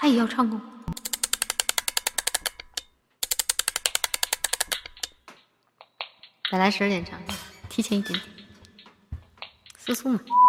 他也要唱功。再来12点唱，提前一点点，速速嘛。